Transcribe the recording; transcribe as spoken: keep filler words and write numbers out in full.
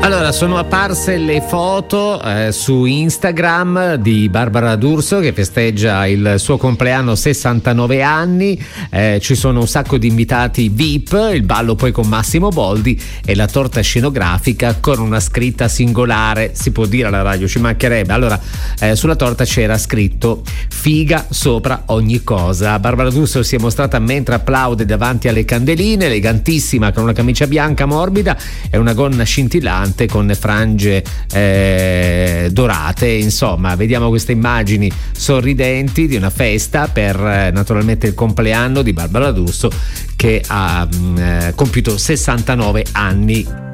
Allora, sono apparse le foto eh, su Instagram di Barbara D'Urso che festeggia il suo compleanno, sessantanove anni. Eh, ci sono un sacco di invitati V I P, il ballo poi con Massimo Boldi e la torta scenografica con una scritta singolare, si può dire alla radio, ci mancherebbe. Allora, eh, sulla torta c'era scritto "figa sopra ogni cosa". Barbara D'Urso si è mostrata mentre applaude davanti alle candeline, elegantissima, con una camicia bianca morbida e una gonna scintillante con frange eh, dorate. Insomma, vediamo queste immagini sorridenti di una festa per eh, naturalmente il compleanno di Barbara D'Urso, che ha mh, compiuto sessantanove anni.